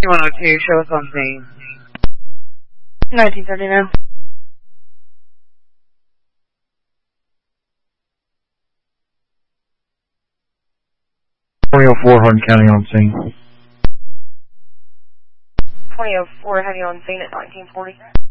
102, show us on scene. 1939. Hardin County on scene. 2004 heavy on scene at 1940.